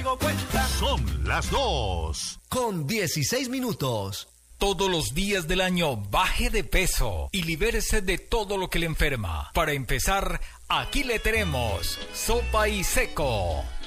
traigo cuenta. Son las 2:16. Todos los días del año baje de peso y libérese de todo lo que le enferma. Para empezar, aquí le tenemos Sopa y Seco.